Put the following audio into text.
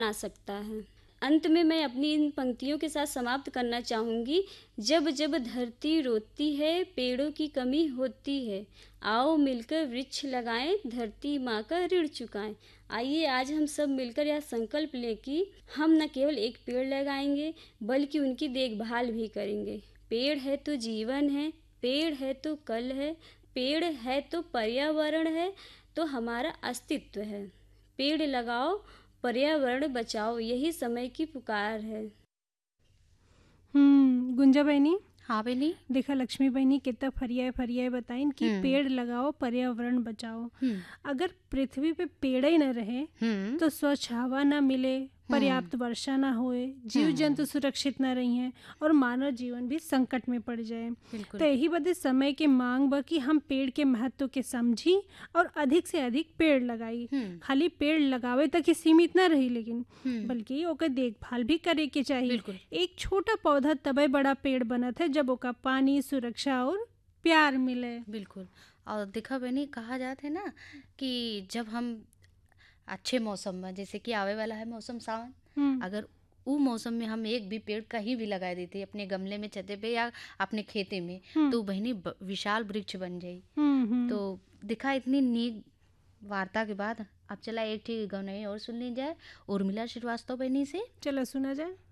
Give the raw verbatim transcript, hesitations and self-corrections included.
बना सकता है। अंत में मैं अपनी इन पंक्तियों के साथ समाप्त करना चाहूँगी। जब जब धरती रोती है, पेड़ों की कमी होती है, आओ मिलकर वृक्ष लगाएं, धरती माँ का ऋण चुकाएं। आइए आज हम सब मिलकर यह संकल्प लें कि हम न केवल एक पेड़ लगाएंगे बल्कि उनकी देखभाल भी करेंगे। पेड़ है तो जीवन है, पेड़ है तो कल है, पेड़ है तो पर्यावरण है, तो हमारा अस्तित्व है। पेड़ लगाओ, पर्यावरण बचाओ, यही समय की पुकार है। हम्म गुंजा बहनी, हाँ बहनी। देखा लक्ष्मी बहनी कितना फरियाए फरियाए बताइन कि हम्म पेड़ लगाओ, पर्यावरण बचाओ। हम्म अगर पृथ्वी पे पेड़ ही न रहे हम्म तो स्वच्छ हवा न मिले, पर्याप्त वर्षा न होए, जीव जंतु सुरक्षित न रही हैं और मानव जीवन भी संकट में पड़ जाए। बिल्कुल। तो यही बदे समय के मांग बा कि हम पेड़ के महत्व के समझी और अधिक से अधिक पेड़ लगाई। हम्म खाली पेड़ लगावे तक ही सीमित न रही, लेकिन हम्म बल्कि ओकर देखभाल भी करे के चाहिए। बिल्कुल। एक छोटा पौधा तबे बड़ा पेड़ बनत है जब ओका पानी, सुरक्षा और प्यार मिले। बिल्कुल। और देखा बहनी, कहा जाता है ना कि जब हम अच्छे मौसम में, जैसे कि आवे वाला है मौसम सावन, हम्म अगर वो मौसम में हम एक भी पेड़ कहीं भी लगा देते अपने गमले में, छते पे या अपने खेते में, हम्म तो बहनी ब- विशाल वृक्ष बन जाई। हम्म हम्म। तो दिखा, इतनी नीक वार्ता के बाद अब चला एक ठीक गौनई और सुन ली जाए उर्मिला श्रीवास्तव बहनी से। चलो सुना जाए।